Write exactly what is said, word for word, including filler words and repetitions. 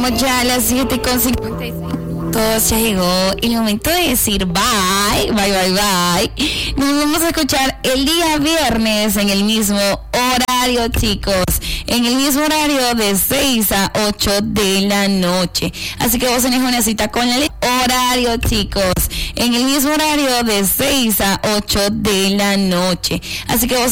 Tenemos ya las siete con cincuenta y seis minutos. Ya llegó el momento de decir bye, bye, bye, bye. Nos vamos a escuchar el día viernes en el mismo horario, chicos. En el mismo horario de seis a ocho de la noche. Así que vos tenés una cita con el horario, chicos. En el mismo horario de seis a ocho de la noche. Así que vos